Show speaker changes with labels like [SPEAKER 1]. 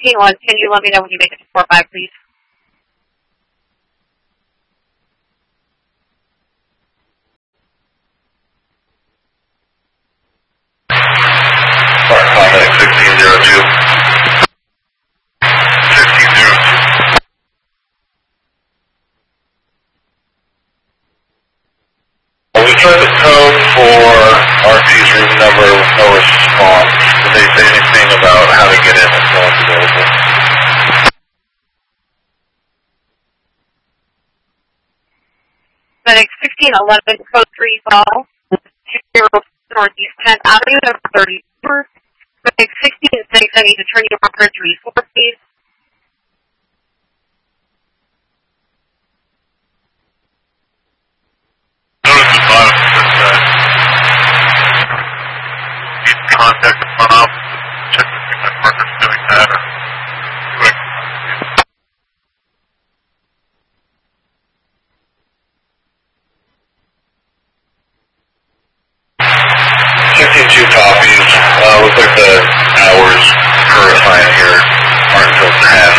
[SPEAKER 1] 16-1, can you let me know when you make it to 4-5, please?
[SPEAKER 2] Contact 1602. 1602. We tried the code for RP's room number with no response. Did they say anything about how to get in if no one's available?
[SPEAKER 1] Medic 1611, code 3 call, 20 Northeast 10th Avenue, number 34. Medic 16-6, I need to turn you over to resource, please.
[SPEAKER 2] Notice the bottom that says, need to contact the front office, check to see if my partner's doing that, or do I... 16-2 copies. Looks like the hours per assigned here, Martinsville 10.